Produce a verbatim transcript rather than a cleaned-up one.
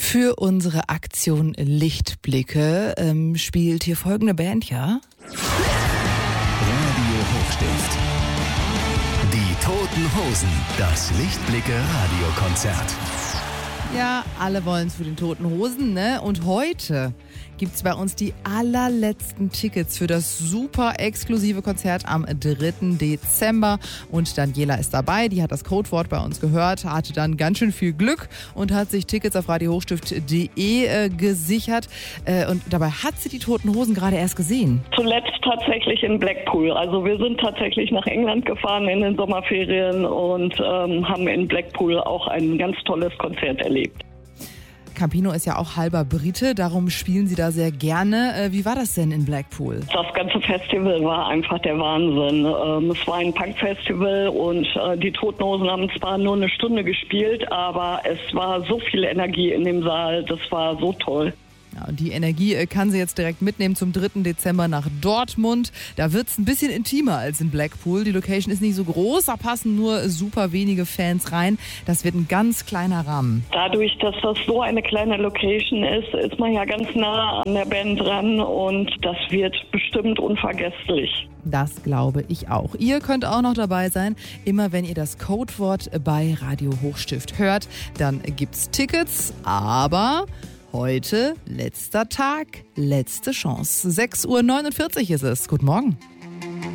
Für unsere Aktion Lichtblicke ähm, spielt hier folgende Band, ja? Radio Hochstift. Die Toten Hosen. Das Lichtblicke-Radiokonzert. Ja, alle wollen es für den Toten Hosen, ne? Und heute gibt's bei uns die allerletzten Tickets für das super exklusive Konzert am dritten Dezember. Und Daniela ist dabei, die hat das Codewort bei uns gehört, hatte dann ganz schön viel Glück und hat sich Tickets auf radio hochstift punkt de äh, gesichert. Äh, und dabei hat sie die Toten Hosen gerade erst gesehen. Zuletzt tatsächlich in Blackpool. Also wir sind tatsächlich nach England gefahren in den Sommerferien und ähm, haben in Blackpool auch ein ganz tolles Konzert erlebt. Campino ist ja auch halber Brite, darum spielen sie da sehr gerne. Äh, wie war das denn in Blackpool? Das ganze Festival war einfach der Wahnsinn. Ähm, es war ein Punk-Festival und äh, die Toten Hosen haben zwar nur eine Stunde gespielt, aber es war so viel Energie in dem Saal, das war so toll. Ja, und die Energie kann sie jetzt direkt mitnehmen zum dritten Dezember nach Dortmund. Da wird's ein bisschen intimer als in Blackpool. Die Location ist nicht so groß, da passen nur super wenige Fans rein. Das wird ein ganz kleiner Rahmen. Dadurch, dass das so eine kleine Location ist, ist man ja ganz nah an der Band dran und das wird bestimmt unvergesslich. Das glaube ich auch. Ihr könnt auch noch dabei sein. Immer wenn ihr das Codewort bei Radio Hochstift hört, dann gibt's Tickets, aber heute letzter Tag, letzte Chance. sechs Uhr neunundvierzig ist es. Guten Morgen.